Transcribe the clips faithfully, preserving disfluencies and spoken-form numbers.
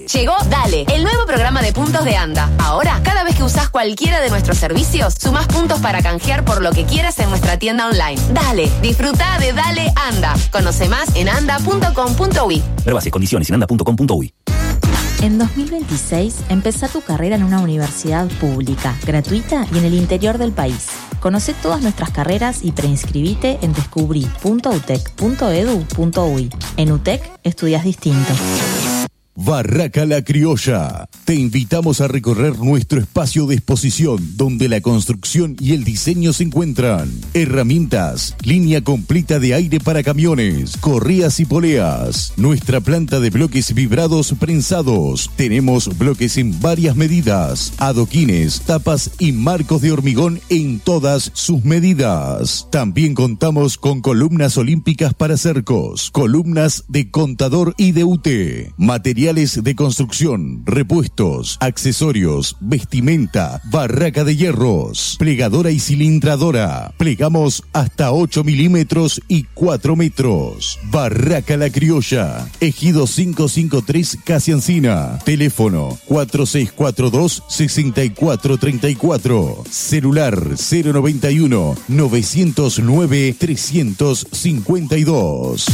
Llegó Dale, el nuevo programa de puntos de ANDA. Ahora, cada vez que usás cualquiera de nuestros servicios, sumás puntos para canjear por lo que quieras en nuestra tienda online. Dale, disfruta de Dale ANDA. Conoce más en anda punto com punto uy. Ver bases, condiciones en anda punto com punto uy. En dos mil veintiséis, empezá tu carrera en una universidad pública, gratuita y en el interior del país. Conoce todas nuestras carreras y preinscribite en descubrí punto utec punto edu punto uy. En UTEC, estudias distinto. Barraca La Criolla. Te invitamos a recorrer nuestro espacio de exposición donde la construcción y el diseño se encuentran. Herramientas, línea completa de aire para camiones, correas y poleas. Nuestra planta de bloques vibrados prensados. Tenemos bloques en varias medidas, adoquines, tapas y marcos de hormigón en todas sus medidas. También contamos con columnas olímpicas para cercos, columnas de contador y de U T. Material de construcción, repuestos, accesorios, vestimenta, barraca de hierros, plegadora y cilindradora. Plegamos hasta ocho milímetros y cuatro metros. Barraca La Criolla, Ejido quinientos cincuenta y tres, Casi Encina. Teléfono cuatro seis cuatro dos, seis cuatro tres cuatro. Celular cero noventa y uno, novecientos nueve, trescientos cincuenta y dos.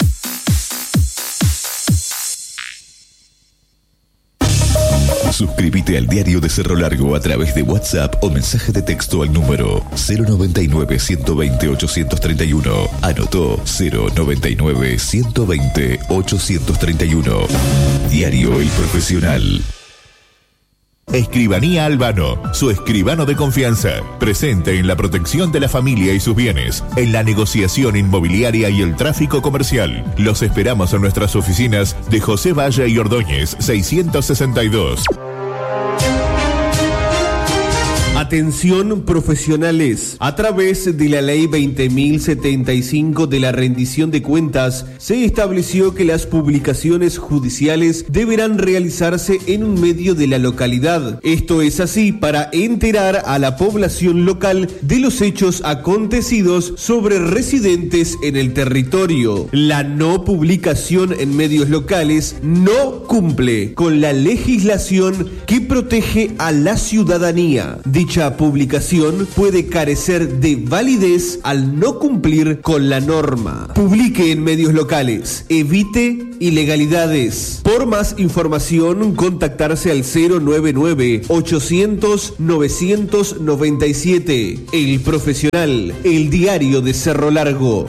Suscríbete al Diario de Cerro Largo a través de WhatsApp o mensaje de texto al número cero noventa y nueve, ciento veinte, ochocientos treinta y uno. Anotó cero noventa y nueve, ciento veinte, ochocientos treinta y uno. Diario El Profesional. Escribanía Albano, su escribano de confianza, presente en la protección de la familia y sus bienes, en la negociación inmobiliaria y el tráfico comercial. Los esperamos en nuestras oficinas de José Valle y Ordóñez, seiscientos sesenta y dos. Atención profesionales, a través de la ley veinte mil setenta y cinco de la rendición de cuentas, se estableció que las publicaciones judiciales deberán realizarse en un medio de la localidad. Esto es así para enterar a la población local de los hechos acontecidos sobre residentes en el territorio. La no publicación en medios locales no cumple con la legislación que protege a la ciudadanía. Dicha publicación puede carecer de validez al no cumplir con la norma. Publique en medios locales. Evite ilegalidades. Por más información, contactarse al cero noventa y nueve, ochocientos, novecientos noventa y siete. El Profesional, el diario de Cerro Largo.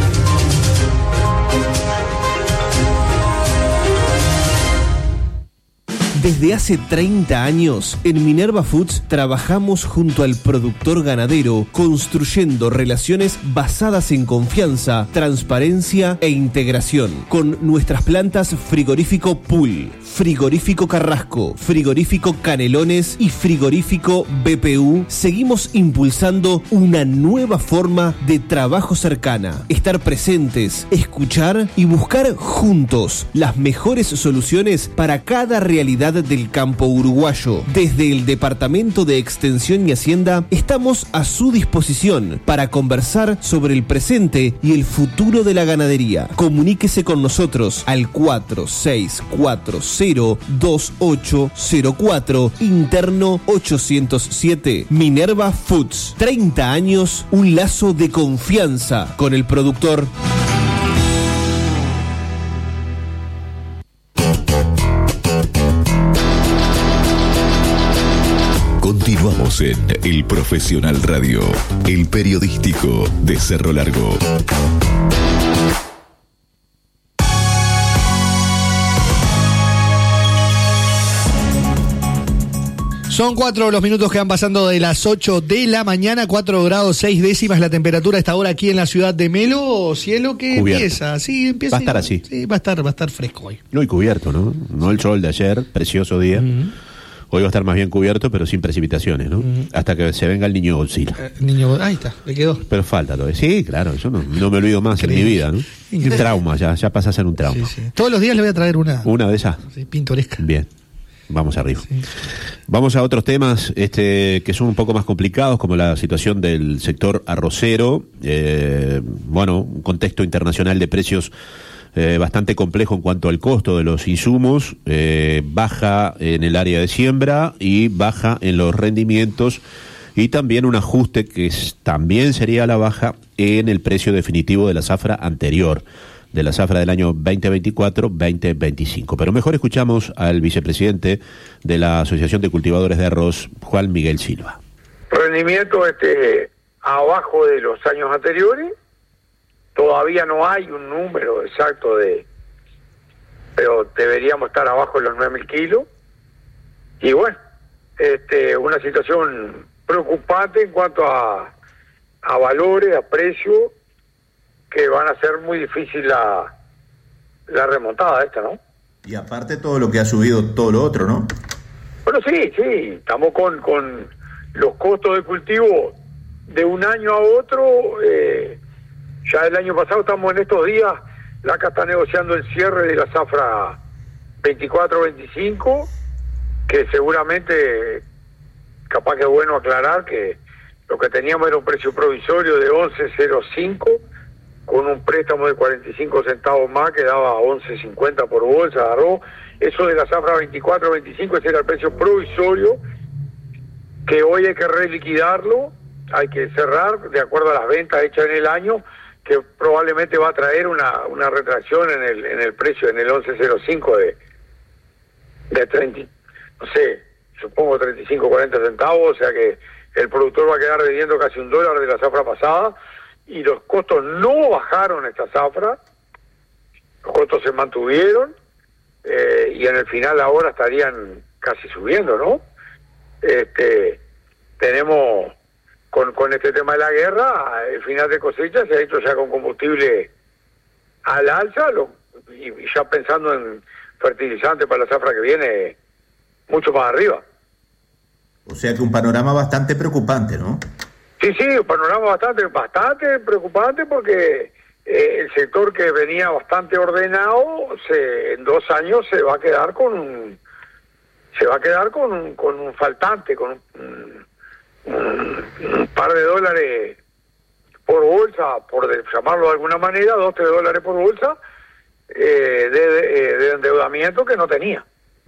Desde hace treinta años, en Minerva Foods trabajamos junto al productor ganadero, construyendo relaciones basadas en confianza, transparencia e integración. Con nuestras plantas Frigorífico Pool, Frigorífico Carrasco, Frigorífico Canelones y Frigorífico B P U, seguimos impulsando una nueva forma de trabajo cercana. Estar presentes, escuchar y buscar juntos las mejores soluciones para cada realidad del campo uruguayo. Desde el Departamento de Extensión y Hacienda estamos a su disposición para conversar sobre el presente y el futuro de la ganadería. Comuníquese con nosotros al cuatro seis cuatro cero, dos ocho cero cuatro, interno ochocientos siete. Minerva Foods, treinta años, un lazo de confianza con el productor. Continuamos en El Profesional Radio, el periodístico de Cerro Largo. Son cuatro los minutos que van pasando de las ocho de la mañana, cuatro grados seis décimas la temperatura a esta hora aquí en la ciudad de Melo. Cielo que cubierto. empieza, sí, empieza. Va a estar así. Sí, va a estar, va a estar fresco hoy. No, y cubierto, ¿no? No el sol de ayer, precioso día. Uh-huh. Hoy va a estar más bien cubierto, pero sin precipitaciones, ¿no? Uh-huh. Hasta que se venga el niño Godzilla. Eh, niño, ahí está, le quedó. Pero falta todavía. Sí, claro, yo no, no me olvido más Increíble. en mi vida, ¿no? Increíble. Un trauma, ya, ya pasa a ser un trauma. Sí, sí. Todos los días le voy a traer una. Una de esas. Sí, pintoresca. Bien. Vamos arriba. Sí. Vamos a otros temas este, que son un poco más complicados, como la situación del sector arrocero. Eh, bueno, un contexto internacional de precios eh, bastante complejo en cuanto al costo de los insumos, eh, baja en el área de siembra y baja en los rendimientos, y también un ajuste que es, también sería a la baja en el precio definitivo de la zafra anterior, de la zafra del año veinte veinticuatro veinte veinticinco. Pero mejor escuchamos al vicepresidente de la Asociación de Cultivadores de Arroz, Juan Miguel Silva. Rendimiento este abajo de los años anteriores, todavía no hay un número exacto de, pero deberíamos estar abajo de los nueve mil kilos, y bueno, este una situación preocupante en cuanto a, a valores, a precios, que van a ser muy difícil la, la remontada esta, ¿no? Y aparte todo lo que ha subido todo lo otro, ¿no? Bueno, sí, sí, estamos con, con los costos de cultivo de un año a otro. Eh, ya el año pasado, estamos en estos días, la C A está negociando el cierre de la zafra veinticuatro veinticinco, que seguramente, capaz que es bueno aclarar que lo que teníamos era un precio provisorio de once cero cinco, con un préstamo de cuarenta y cinco centavos más que daba once cincuenta por bolsa, agarró. Eso de la zafra veinticuatro veinticinco, ese era el precio provisorio, que hoy hay que reliquidarlo, hay que cerrar de acuerdo a las ventas hechas en el año, que probablemente va a traer una, una retracción en el en el precio, en el once cero cinco de, de treinta, no sé, supongo treinta y cinco, cuarenta centavos, o sea que el productor va a quedar vendiendo casi un dólar de la zafra pasada, y los costos no bajaron esta zafra, los costos se mantuvieron, eh, y en el final ahora estarían casi subiendo, ¿no? Este, tenemos, con, con este tema de la guerra, el final de cosecha se ha hecho ya con combustible al alza, lo, y, y ya pensando en fertilizante para la zafra que viene, mucho más arriba. O sea que un panorama bastante preocupante, ¿no? Sí, sí, un panorama bastante, bastante preocupante, porque eh, el sector que venía bastante ordenado, se, en dos años se va a quedar con un, se va a quedar con un, con un faltante, con un, un, un par de dólares por bolsa, por de, llamarlo de alguna manera, dos, tres dólares por bolsa, eh, de, de, de endeudamiento que no tenía.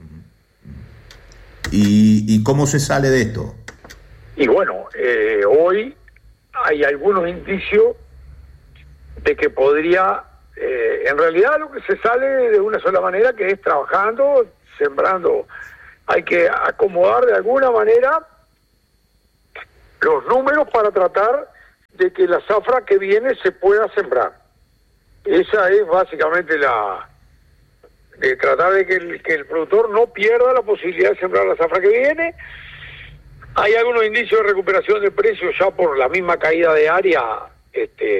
¿Y, y cómo se sale de esto? Y bueno, eh, hoy hay algunos indicios de que podría, eh, en realidad lo que se sale de una sola manera, que es trabajando, sembrando. Hay que acomodar de alguna manera los números para tratar de que la zafra que viene se pueda sembrar. Esa es básicamente la... de tratar de que el, que el productor no pierda la posibilidad de sembrar la zafra que viene. Hay algunos indicios de recuperación de precios ya por la misma caída de área, este